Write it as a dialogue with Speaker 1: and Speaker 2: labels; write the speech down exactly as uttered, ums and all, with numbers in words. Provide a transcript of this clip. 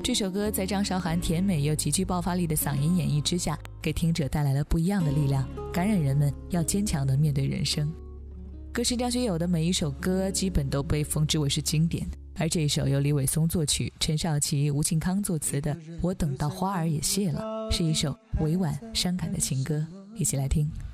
Speaker 1: 这首歌在张韶涵甜美又极具爆发力的嗓音演绎之下，给听者带来了不一样的力量，感染人们要坚强地面对人生。歌神张学友的每一首歌基本都被封之为是经典，而这一首由李伟松作曲，陈少琪、吴庆康作词的《我等到花儿也谢了》，是一首委婉伤感的情歌，一起来听。